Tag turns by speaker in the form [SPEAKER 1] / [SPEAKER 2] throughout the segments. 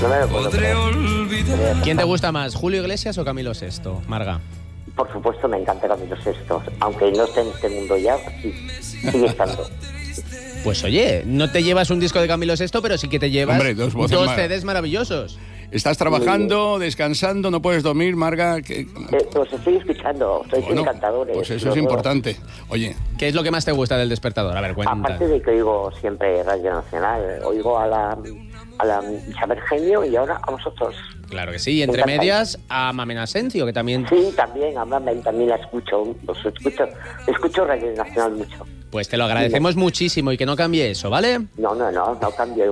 [SPEAKER 1] No me lo puedo creer.
[SPEAKER 2] ¿Quién te gusta más, Julio Iglesias o Camilo VI, Marga?
[SPEAKER 1] Por supuesto me encanta Camilo VI, aunque no esté en este mundo ya, sí, sigue estando.
[SPEAKER 2] Pues oye, no te llevas un disco de Camilo VI, pero sí que te llevas
[SPEAKER 3] dos
[SPEAKER 2] CDs maravillosos.
[SPEAKER 3] Estás trabajando, descansando, no puedes dormir, Marga.
[SPEAKER 1] Pues estoy escuchando, sois encantadores.
[SPEAKER 3] Pues eso es importante. Oye,
[SPEAKER 2] ¿qué es lo que más te gusta del Despertador? A ver, cuenta.
[SPEAKER 1] Aparte de que oigo siempre Radio Nacional, oigo a la Isabel Genio y ahora a vosotros.
[SPEAKER 2] Claro que sí, y entre medias a Mamen Asencio, que también...
[SPEAKER 1] Sí, también, a Mamen también la escucho, escucho Radio Nacional mucho.
[SPEAKER 2] Pues te lo agradecemos muchísimo y que no cambie eso, ¿vale?
[SPEAKER 1] No cambié.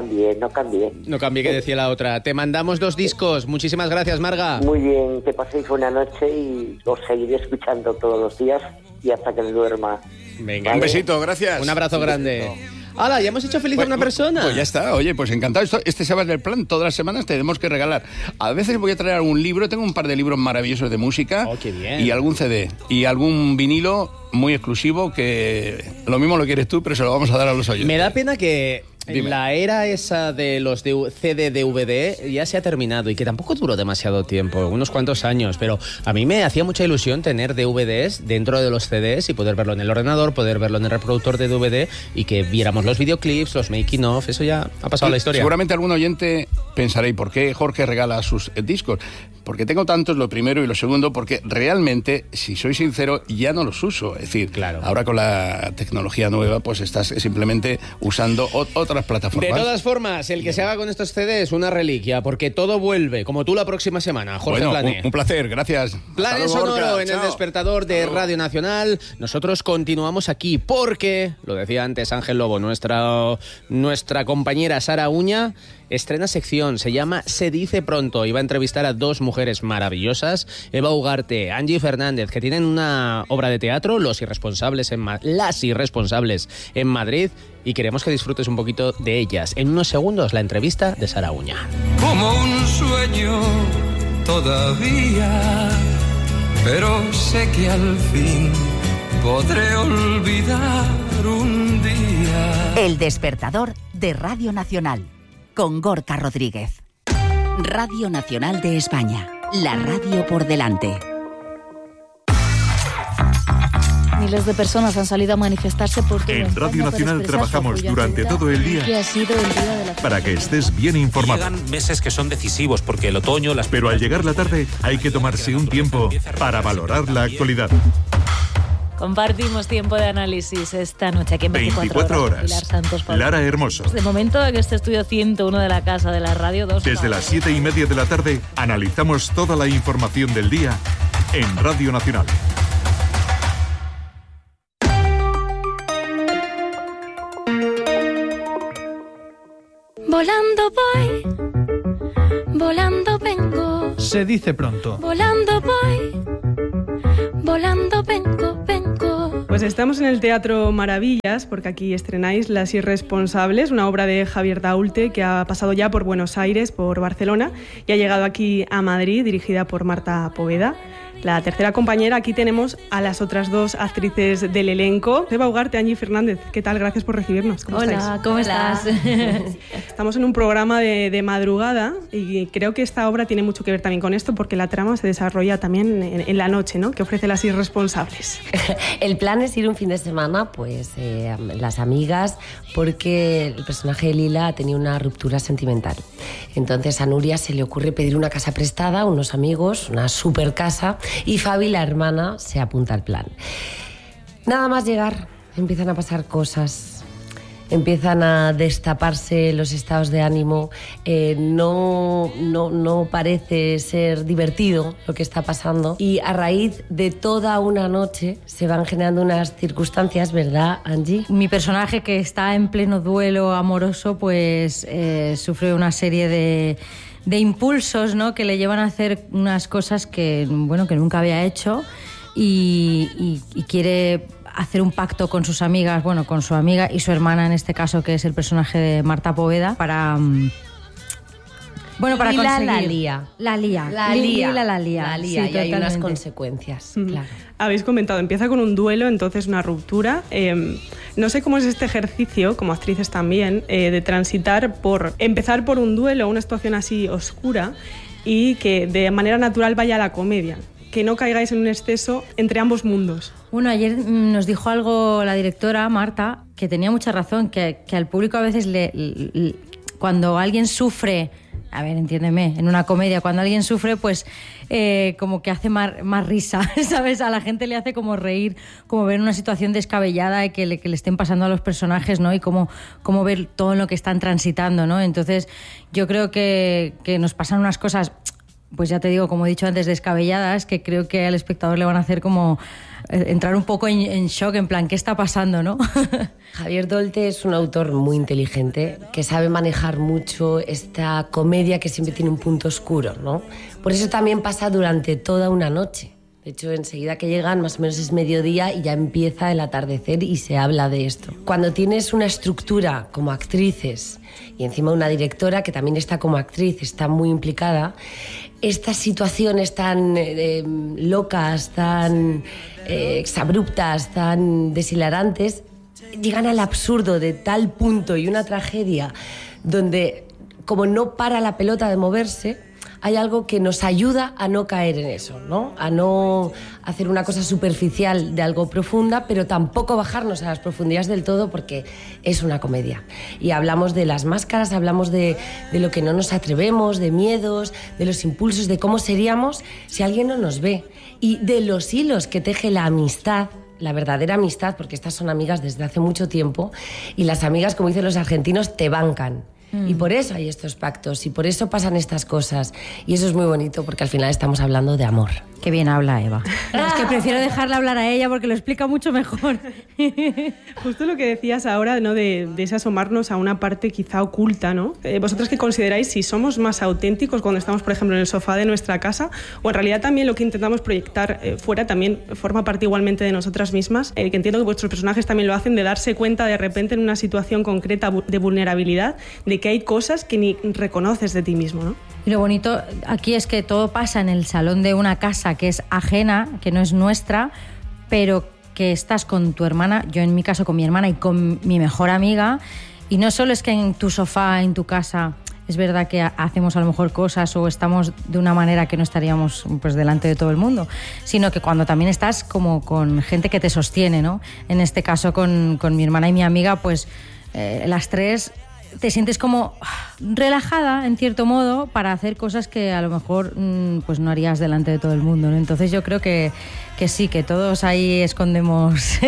[SPEAKER 2] No cambié, que decía la otra. Te mandamos 2 discos. Muchísimas gracias, Marga.
[SPEAKER 1] Muy bien, que paséis buena noche y os seguiré escuchando todos los días y hasta que me duerma.
[SPEAKER 2] Venga.
[SPEAKER 3] Un besito, gracias.
[SPEAKER 2] Un abrazo grande. ¡Hala! Ya hemos hecho feliz a una persona.
[SPEAKER 3] Pues ya está, oye, pues encantado. Este se va del plan, todas las semanas tenemos que regalar. A veces voy a traer algún libro, tengo un par de libros maravillosos de música.
[SPEAKER 2] Oh, qué bien.
[SPEAKER 3] Y algún CD, y algún vinilo muy exclusivo que lo mismo lo quieres tú, pero se lo vamos a dar a los oyentes.
[SPEAKER 2] Me da pena que...
[SPEAKER 3] Dime.
[SPEAKER 2] La era esa de los CD-DVD ya se ha terminado y que tampoco duró demasiado tiempo, unos cuantos años, pero a mí me hacía mucha ilusión tener DVDs dentro de los CDs y poder verlo en el ordenador, poder verlo en el reproductor de DVD y que viéramos los videoclips, los making of, eso ya ha pasado a la historia.
[SPEAKER 3] Seguramente algún oyente pensará, ¿y por qué Jorge regala sus discos? Porque tengo tantos, lo primero, y lo segundo, porque realmente, si soy sincero, ya no los uso. Es decir,
[SPEAKER 2] claro,
[SPEAKER 3] ahora con la tecnología nueva, pues estás simplemente usando otras plataformas.
[SPEAKER 2] De todas formas, el que se haga con estos CDs es una reliquia, porque todo vuelve, como tú la próxima semana, Jorge Plané.
[SPEAKER 3] Un placer, gracias.
[SPEAKER 2] Plané Sonoro en el Despertador de Radio Nacional. Nosotros continuamos aquí porque, lo decía antes Ángel Lobo, nuestra compañera Sara Uña estrena sección, se llama Se dice pronto y va a entrevistar a 2 mujeres maravillosas, Eva Ugarte, Angie Fernández, que tienen una obra de teatro, Las Irresponsables en Madrid, y queremos que disfrutes un poquito de ellas. En unos segundos la entrevista de Sara Uña.
[SPEAKER 4] Como un sueño todavía, pero sé que al fin podré olvidar un día.
[SPEAKER 5] El Despertador de Radio Nacional, con Gorka Rodríguez. Radio Nacional de España, la radio por delante.
[SPEAKER 6] Miles de personas han salido a manifestarse por todo
[SPEAKER 7] En Radio Nacional trabajamos durante todo el día para que estés bien informado.
[SPEAKER 8] Llegan meses que son decisivos porque el otoño...
[SPEAKER 7] Pero al llegar la tarde hay que tomarse un tiempo para valorar la actualidad.
[SPEAKER 6] Compartimos tiempo de análisis esta noche aquí en
[SPEAKER 7] 24 horas.
[SPEAKER 6] Pilar Santos,
[SPEAKER 7] Lara Hermoso.
[SPEAKER 6] De momento en este estudio 101 de la Casa de la Radio 2.
[SPEAKER 7] Desde las 7:30 de la tarde analizamos toda la información del día en Radio Nacional.
[SPEAKER 9] Volando voy, volando vengo.
[SPEAKER 10] Se dice pronto.
[SPEAKER 9] Volando voy, volando vengo.
[SPEAKER 11] Pues estamos en el Teatro Maravillas, porque aquí estrenáis Las Irresponsables, una obra de Javier Daulte que ha pasado ya por Buenos Aires, por Barcelona, y ha llegado aquí a Madrid, dirigida por Marta Poveda. La tercera compañera, aquí tenemos a las otras 2 actrices del elenco. Eva Ugarte, Angie Fernández, ¿qué tal? Gracias por recibirnos. ¿Cómo estáis?
[SPEAKER 6] Hola, ¿cómo estás?
[SPEAKER 11] Estamos en un programa de madrugada y creo que esta obra tiene mucho que ver también con esto, porque la trama se desarrolla también en la noche, ¿no?, que ofrece Las Irresponsables.
[SPEAKER 12] El plan es ir un fin de semana, pues, las amigas, porque el personaje de Lila tenía una ruptura sentimental. Entonces a Nuria se le ocurre pedir una casa prestada, unos amigos, una super casa, y Fabi, la hermana, se apunta al plan. Nada más llegar, empiezan a pasar cosas, empiezan a destaparse los estados de ánimo, no parece ser divertido lo que está pasando, y a raíz de toda una noche se van generando unas circunstancias, ¿verdad, Angie?
[SPEAKER 13] Mi personaje, que está en pleno duelo amoroso, pues sufre una serie de impulsos, ¿no?, que le llevan a hacer unas cosas que nunca había hecho, y quiere hacer un pacto con sus amigas, con su amiga y su hermana, en este caso, que es el personaje de Marta Poveda, para conseguir... La lía,
[SPEAKER 12] sí, y hay unas consecuencias, claro.
[SPEAKER 11] Habéis comentado, empieza con un duelo, entonces una ruptura. No sé cómo es este ejercicio, como actrices también, de transitar empezar por un duelo, una situación así oscura, y que de manera natural vaya a la comedia. Que no caigáis en un exceso entre ambos mundos.
[SPEAKER 13] Bueno, ayer nos dijo algo la directora, Marta, que tenía mucha razón, que al público a veces cuando alguien sufre, a ver, entiéndeme, en una comedia, cuando alguien sufre, pues como que hace más risa, ¿sabes? A la gente le hace como reír, como ver una situación descabellada que le estén pasando a los personajes, ¿no? Y como ver todo lo que están transitando, ¿no? Entonces, yo creo que nos pasan unas cosas, pues ya te digo, como he dicho antes, descabelladas, que creo que al espectador le van a hacer como entrar un poco en shock, en plan, ¿qué está pasando, no?
[SPEAKER 12] Javier Dolte es un autor muy inteligente que sabe manejar mucho esta comedia que siempre tiene un punto oscuro, ¿no? Por eso también pasa durante toda una noche. De hecho, enseguida que llegan, más o menos es mediodía y ya empieza el atardecer y se habla de esto. Cuando tienes una estructura como actrices y encima una directora que también está como actriz, está muy implicada, estas situaciones tan locas, tan exabruptas, tan deshilarantes, llegan al absurdo de tal punto y una tragedia donde, como no para la pelota de moverse, hay algo que nos ayuda a no caer en eso, ¿no? A no hacer una cosa superficial de algo profunda, pero tampoco bajarnos a las profundidades del todo, porque es una comedia. Y hablamos de las máscaras, hablamos de lo que no nos atrevemos, de miedos, de los impulsos, de cómo seríamos si alguien no nos ve. Y de los hilos que teje la amistad, la verdadera amistad, porque estas son amigas desde hace mucho tiempo, y las amigas, como dicen los argentinos, te bancan. Y por eso hay estos pactos y por eso pasan estas cosas. Y eso es muy bonito porque al final estamos hablando de amor.
[SPEAKER 13] Qué bien habla Eva. Es que prefiero dejarla hablar a ella porque lo explica mucho mejor.
[SPEAKER 11] Justo lo que decías ahora, ¿no? De ese asomarnos a una parte quizá oculta, ¿no? ¿Vosotros qué consideráis si somos más auténticos cuando estamos, por ejemplo, en el sofá de nuestra casa? O en realidad también lo que intentamos proyectar fuera también forma parte igualmente de nosotras mismas. Que entiendo que vuestros personajes también lo hacen, de darse cuenta de repente en una situación concreta de vulnerabilidad, de que hay cosas que ni reconoces de ti mismo, ¿no?
[SPEAKER 13] Y lo bonito aquí es que todo pasa en el salón de una casa que es ajena, que no es nuestra, pero que estás con tu hermana, yo en mi caso con mi hermana y con mi mejor amiga, y no solo es que en tu sofá, en tu casa, es verdad que hacemos a lo mejor cosas o estamos de una manera que no estaríamos pues delante de todo el mundo, sino que cuando también estás como con gente que te sostiene, ¿no? En este caso con mi hermana y mi amiga, pues las tres te sientes como relajada, en cierto modo, para hacer cosas que a lo mejor pues no harías delante de todo el mundo, ¿no? Entonces yo creo que sí, que todos ahí escondemos...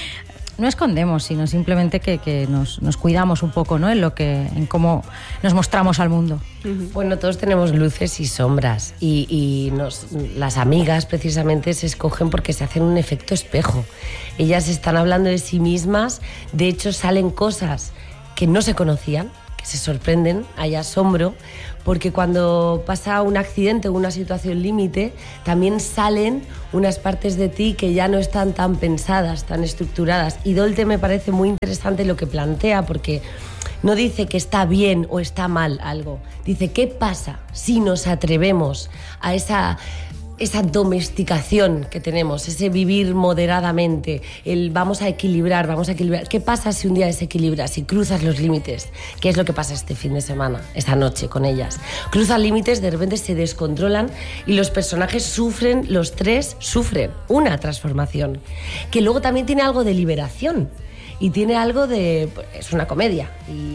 [SPEAKER 13] No escondemos, sino simplemente que nos cuidamos un poco, ¿no? En cómo nos mostramos al mundo.
[SPEAKER 12] Bueno, todos tenemos luces y sombras y las amigas precisamente se escogen porque se hacen un efecto espejo. Ellas están hablando de sí mismas, de hecho salen cosas que no se conocían, que se sorprenden, hay asombro, porque cuando pasa un accidente o una situación límite, también salen unas partes de ti que ya no están tan pensadas, tan estructuradas. Y Dolte me parece muy interesante lo que plantea, porque no dice que está bien o está mal algo, dice qué pasa si nos atrevemos a esa domesticación que tenemos, ese vivir moderadamente, el vamos a equilibrar. ¿Qué pasa si un día desequilibras, si cruzas los límites? ¿Qué es lo que pasa este fin de semana, esta noche con ellas? Cruzan límites, de repente se descontrolan y los personajes sufren, los tres sufren una transformación, que luego también tiene algo de liberación y tiene algo de... es una comedia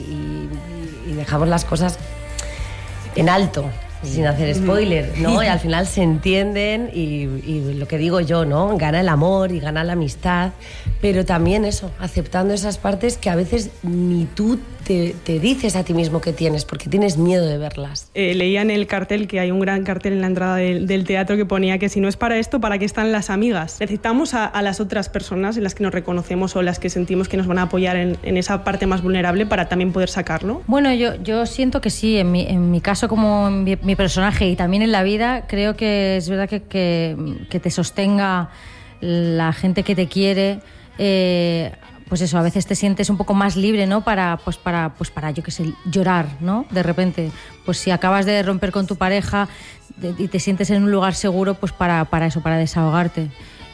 [SPEAKER 12] y dejamos las cosas en alto, sin hacer spoiler, ¿no? Y al final se entienden y lo que digo yo, ¿no? Gana el amor y gana la amistad, pero también eso, aceptando esas partes que a veces ni tú te dices a ti mismo que tienes, porque tienes miedo de verlas.
[SPEAKER 11] Leía en el cartel, que hay un gran cartel en la entrada del teatro que ponía que si no es para esto, ¿para qué están las amigas? Necesitamos a las otras personas en las que nos reconocemos o las que sentimos que nos van a apoyar en esa parte más vulnerable para también poder sacarlo.
[SPEAKER 13] Bueno, yo siento que sí, en mi caso como en mi personaje y también en la vida, creo que es verdad que te sostenga la gente que te quiere. Pues eso, a veces te sientes un poco más libre, ¿no? Para yo qué sé, llorar, ¿no? De repente, pues si acabas de romper con tu pareja y te sientes en un lugar seguro, pues para eso, para desahogarte.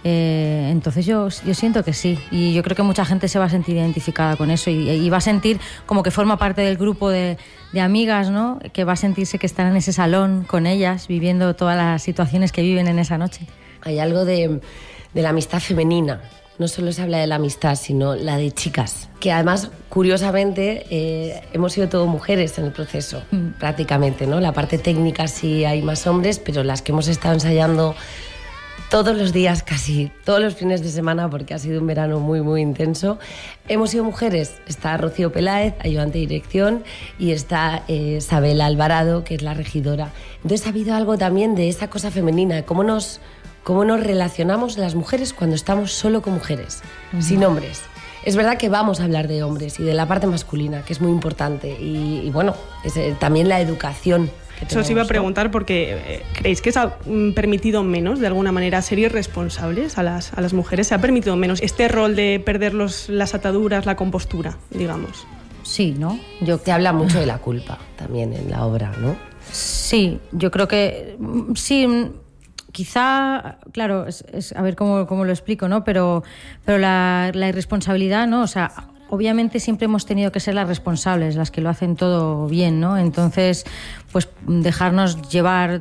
[SPEAKER 13] Entonces yo siento que sí, y yo creo que mucha gente se va a sentir identificada con eso y va a sentir como que forma parte del grupo de amigas, ¿no? Que va a sentirse que están en ese salón con ellas, viviendo todas las situaciones que viven en esa noche.
[SPEAKER 12] Hay algo de la amistad femenina. No solo se habla de la amistad, sino la de chicas. Que además, curiosamente, hemos sido todo mujeres en el proceso, prácticamente, ¿no? La parte técnica sí hay más hombres, pero las que hemos estado ensayando todos los días, casi todos los fines de semana, porque ha sido un verano muy, muy intenso, hemos sido mujeres. Está Rocío Peláez, ayudante de dirección, y está Sabela Alvarado, que es la regidora. Entonces ha habido algo también de esa cosa femenina, de cómo nos relacionamos las mujeres cuando estamos solo con mujeres, sin hombres. Es verdad que vamos a hablar de hombres y de la parte masculina, que es muy importante, y bueno, también la educación.
[SPEAKER 11] Eso os iba a preguntar porque ¿creéis que se ha permitido menos, de alguna manera, ser irresponsables a las mujeres? ¿Se ha permitido menos este rol de perder las ataduras, la compostura, digamos?
[SPEAKER 13] Sí, ¿no?
[SPEAKER 12] Te habla mucho de la culpa también en la obra, ¿no?
[SPEAKER 13] Sí, yo creo que sí. Quizá, claro, es a ver cómo lo explico, ¿no? Pero la irresponsabilidad, ¿no? O sea, obviamente siempre hemos tenido que ser las responsables, las que lo hacen todo bien, ¿no? Entonces, pues dejarnos llevar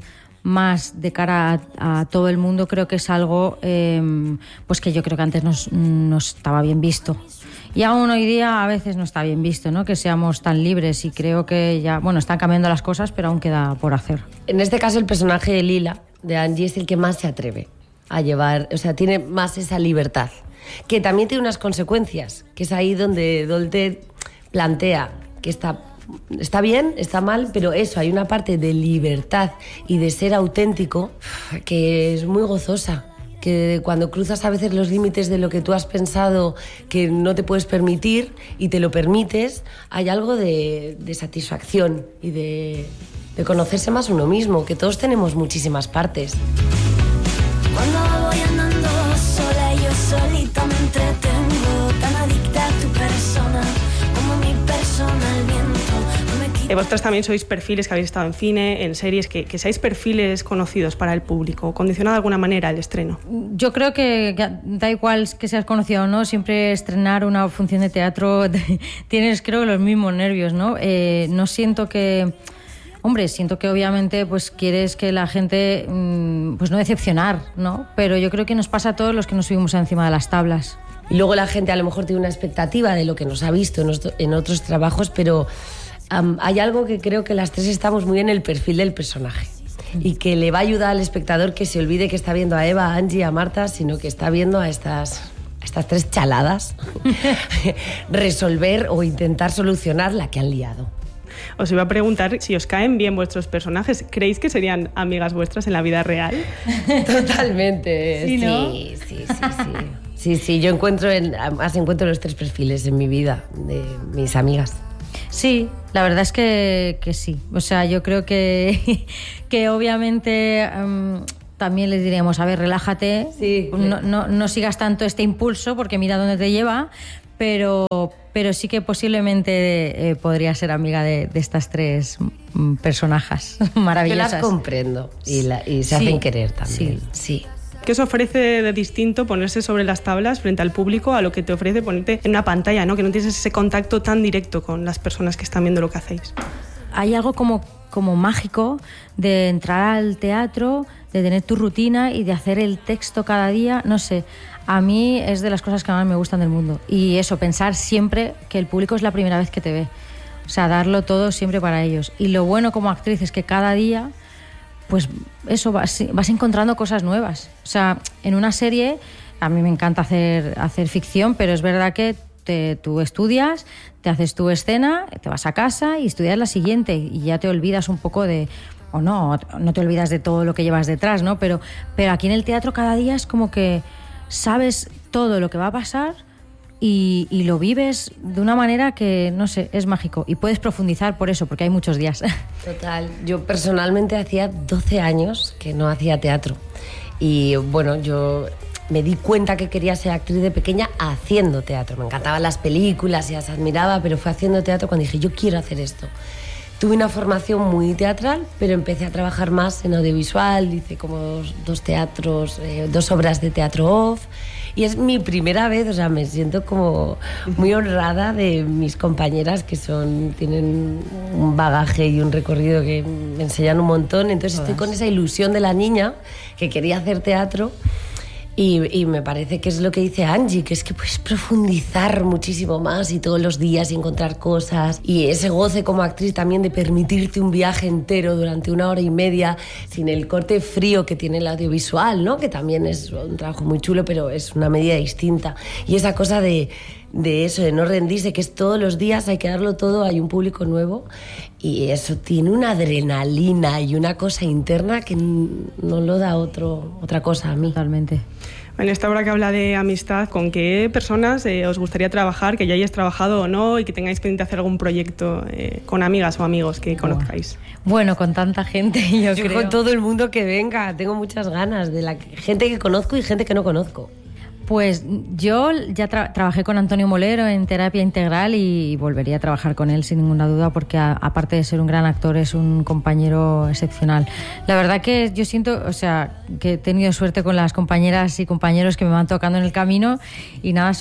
[SPEAKER 13] más de cara a todo el mundo creo que es algo pues que yo creo que antes no estaba bien visto. Y aún hoy día a veces no está bien visto, ¿no? Que seamos tan libres, y creo que ya, bueno, están cambiando las cosas, pero aún queda por hacer.
[SPEAKER 12] En este caso el personaje de Lila, de Angie, es el que más se atreve a llevar, o sea, tiene más esa libertad, que también tiene unas consecuencias, que es ahí donde Dolte plantea que está bien, está mal, pero eso, hay una parte de libertad y de ser auténtico que es muy gozosa, que cuando cruzas a veces los límites de lo que tú has pensado que no te puedes permitir y te lo permites, hay algo de satisfacción y de conocerse más uno mismo, que todos tenemos muchísimas partes.
[SPEAKER 9] Cuando voy andando sola, yo solita me entretengo, tan adicta a tu persona como mi persona al viento.
[SPEAKER 11] Vosotras también sois perfiles que habéis estado en cine, en series, que seáis perfiles conocidos para el público. ¿Condiciona de alguna manera el estreno?
[SPEAKER 13] Yo creo que da igual que seas conocido o no, siempre estrenar una función de teatro tienes, creo, los mismos nervios, ¿no? No siento que... Hombre, siento que obviamente pues quieres que la gente pues no decepcionar, ¿no? Pero yo creo que nos pasa a todos los que nos subimos encima de las tablas.
[SPEAKER 12] Y luego la gente a lo mejor tiene una expectativa de lo que nos ha visto en otros trabajos, pero hay algo que creo que las tres estamos muy en el perfil del personaje y que le va a ayudar al espectador que se olvide que está viendo a Eva, a Angie, a Marta, sino que está viendo a estas tres chaladas resolver o intentar solucionar la que han liado.
[SPEAKER 11] Os iba a preguntar si os caen bien vuestros personajes. ¿Creéis que serían amigas vuestras en la vida real?
[SPEAKER 12] Totalmente.
[SPEAKER 11] ¿Sí, no?
[SPEAKER 12] Sí. Yo encuentro los tres perfiles en mi vida de mis amigas.
[SPEAKER 13] Sí, la verdad es que sí. O sea, yo creo que obviamente también les diríamos, a ver, relájate, sí, no sigas tanto este impulso porque mira dónde te lleva, pero sí que posiblemente podría ser amiga de estas tres personajes maravillosas.
[SPEAKER 12] Yo las comprendo y se hacen querer también. Sí.
[SPEAKER 11] ¿Qué os ofrece de distinto ponerse sobre las tablas frente al público a lo que te ofrece ponerte en una pantalla, ¿no? Que no tienes ese contacto tan directo con las personas que están viendo lo que hacéis?
[SPEAKER 13] Hay algo como mágico de entrar al teatro, de tener tu rutina y de hacer el texto cada día, no sé. A mí es de las cosas que más me gustan del mundo. Y eso, pensar siempre que el público es la primera vez que te ve. O sea, darlo todo siempre para ellos. Y lo bueno como actriz es que cada día, pues eso, vas encontrando cosas nuevas. O sea, en una serie, a mí me encanta hacer ficción, pero es verdad que tú estudias, te haces tu escena, te vas a casa y estudias la siguiente y ya te olvidas un poco de... O no te olvidas de todo lo que llevas detrás, ¿no? Pero aquí en el teatro cada día es como que sabes todo lo que va a pasar y lo vives de una manera que, no sé, es mágico. Y puedes profundizar por eso, porque hay muchos días.
[SPEAKER 12] Total. Yo personalmente hacía 12 años que no hacía teatro. Y bueno, yo me di cuenta que quería ser actriz de pequeña haciendo teatro. Me encantaban las películas y las admiraba, pero fue haciendo teatro cuando dije, yo quiero hacer esto. tuve una formación muy teatral, pero empecé a trabajar más en audiovisual, hice como 2 obras de teatro off, y es mi primera vez, o sea, me siento como muy honrada de mis compañeras que tienen un bagaje y un recorrido que me enseñan un montón, entonces estoy con esa ilusión de la niña que quería hacer teatro. Y me parece que es lo que dice Angie, que es que puedes profundizar muchísimo más y todos los días y encontrar cosas, y ese goce como actriz también de permitirte un viaje entero durante 1 hora y media sin el corte frío que tiene el audiovisual, ¿no? Que también es un trabajo muy chulo, pero es una medida distinta, y esa cosa de eso, de no rendirse, que es todos los días, hay que darlo todo, hay un público nuevo, y eso tiene una adrenalina y una cosa interna que no lo da otra cosa a mí.
[SPEAKER 13] Totalmente.
[SPEAKER 11] En esta obra que habla de amistad, ¿con qué personas os gustaría trabajar, que ya hayáis trabajado o no, y que tengáis pendiente hacer algún proyecto con amigas o amigos que conozcáis?
[SPEAKER 13] Bueno, con tanta gente, yo creo.
[SPEAKER 12] Con todo el mundo que venga, tengo muchas ganas, de la gente que conozco y gente que no conozco.
[SPEAKER 13] Pues yo ya trabajé con Antonio Molero en terapia integral y volvería a trabajar con él sin ninguna duda, porque aparte de ser un gran actor es un compañero excepcional. La verdad que yo siento, o sea, que he tenido suerte con las compañeras y compañeros que me van tocando en el camino, y nada,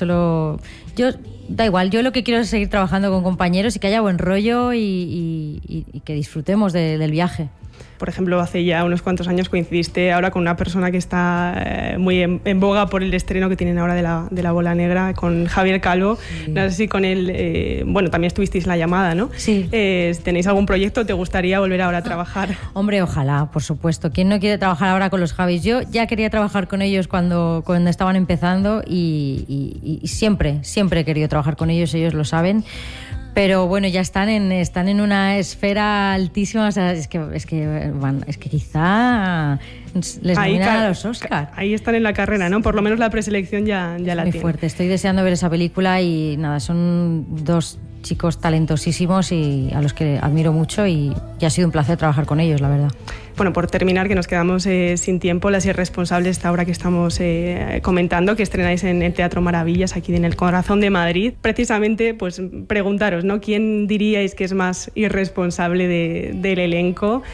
[SPEAKER 13] da igual, yo lo que quiero es seguir trabajando con compañeros y que haya buen rollo y que disfrutemos del viaje.
[SPEAKER 11] Por ejemplo, hace ya unos cuantos años coincidiste ahora con una persona que está muy en boga por el estreno que tienen ahora de la Bola Negra, con Javier Calvo. Sí. No sé si con él, bueno, también estuvisteis en La Llamada, ¿no?
[SPEAKER 13] Sí.
[SPEAKER 11] ¿Tenéis algún proyecto? ¿Te gustaría volver ahora a trabajar?
[SPEAKER 13] Hombre, ojalá, por supuesto. ¿Quién no quiere trabajar ahora con los Javis? Yo ya quería trabajar con ellos cuando estaban empezando y siempre he querido trabajar con ellos lo saben. Pero bueno, ya están en una esfera altísima, o sea, es que quizá les nominan a los Oscar.
[SPEAKER 11] Ahí están en la carrera, ¿no? Por lo menos la preselección ya la tienen.
[SPEAKER 13] Muy fuerte, estoy deseando ver esa película y nada, son 2 chicos talentosísimos y a los que admiro mucho, y ha sido un placer trabajar con ellos, la verdad.
[SPEAKER 11] Bueno, por terminar, que nos quedamos sin tiempo, Las Irresponsables, esta obra que estamos comentando, que estrenáis en el Teatro Maravillas, aquí en el corazón de Madrid. Precisamente, pues preguntaros, ¿no? ¿Quién diríais que es más irresponsable del elenco?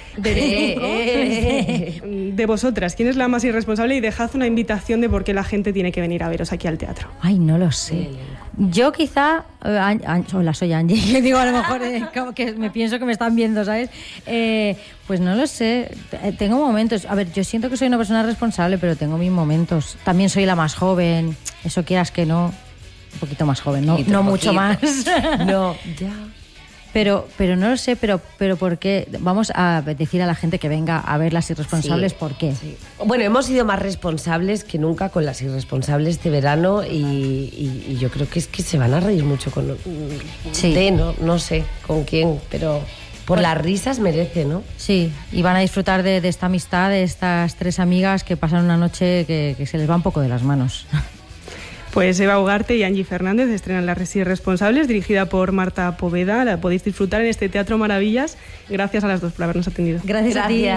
[SPEAKER 11] De vosotras, ¿quién es la más irresponsable? Y dejad una invitación de por qué la gente tiene que venir a veros aquí al teatro.
[SPEAKER 13] Ay, no lo sé. Yo quizá... Hola, soy Angie. Digo, a lo mejor como que me pienso que me están viendo, ¿sabes? Pues no lo sé. Tengo momentos... A ver, yo siento que soy una persona responsable, pero tengo mis momentos. También soy la más joven. Eso quieras que no. Un poquito más joven, no mucho más.
[SPEAKER 12] No, ya...
[SPEAKER 13] Pero no lo sé, pero ¿por qué? Vamos a decir a la gente que venga a ver Las Irresponsables, ¿por qué?
[SPEAKER 12] Sí. Bueno, hemos sido más responsables que nunca con Las Irresponsables este verano, y yo creo que es que se van a reír mucho con... Sí. No sé con quién, pero por las risas merece, ¿no?
[SPEAKER 13] Sí, y van a disfrutar de esta amistad, de estas 3 amigas que pasan una noche que se les va un poco de las manos.
[SPEAKER 11] Pues Eva Ugarte y Angie Fernández estrenan Las Irresponsables, dirigida por Marta Poveda. La podéis disfrutar en este Teatro Maravillas. Gracias a las 2 por habernos atendido.
[SPEAKER 13] Gracias a ti.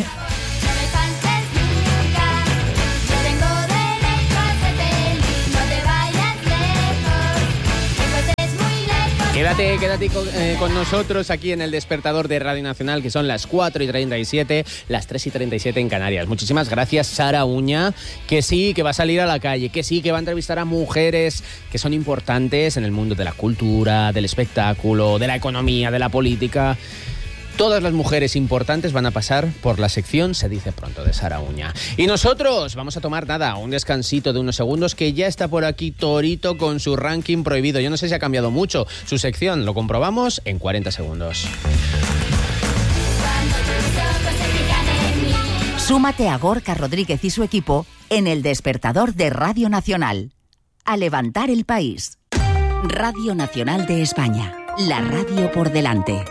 [SPEAKER 2] Quédate con nosotros aquí en el despertador de Radio Nacional, que son las 4:37, las 3:37 en Canarias. Muchísimas gracias, Sara Uña, que sí, que va a salir a la calle, que sí, que va a entrevistar a mujeres que son importantes en el mundo de la cultura, del espectáculo, de la economía, de la política. Todas las mujeres importantes van a pasar por la sección Se dice pronto de Sara Uña. Y nosotros vamos a tomar un descansito de unos segundos, que ya está por aquí Torito con su ranking prohibido. Yo no sé si ha cambiado mucho su sección, lo comprobamos en 40 segundos.
[SPEAKER 5] Súmate a Gorka Rodríguez y su equipo en el despertador de Radio Nacional. A levantar el país. Radio Nacional de España. La radio por delante.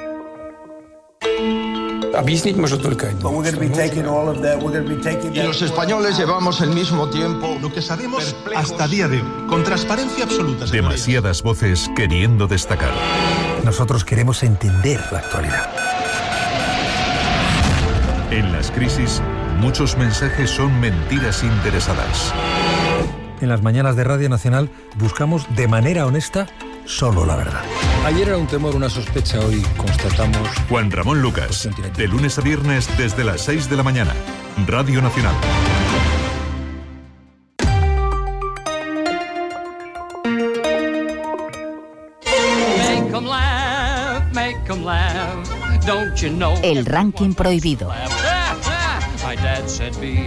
[SPEAKER 10] Y los españoles llevamos el mismo tiempo.
[SPEAKER 14] Lo que sabemos hasta día de hoy, con transparencia absoluta.
[SPEAKER 7] Demasiadas voces queriendo destacar.
[SPEAKER 15] Nosotros queremos entender la actualidad.
[SPEAKER 7] En las crisis, muchos mensajes son mentiras interesadas.
[SPEAKER 15] En las mañanas de Radio Nacional buscamos de manera honesta solo la verdad. Ayer era un temor, una sospecha, hoy constatamos...
[SPEAKER 7] Juan Ramón Lucas, de lunes a viernes desde las 6 de la mañana. Radio Nacional.
[SPEAKER 5] El ranking prohibido.
[SPEAKER 16] My dad said be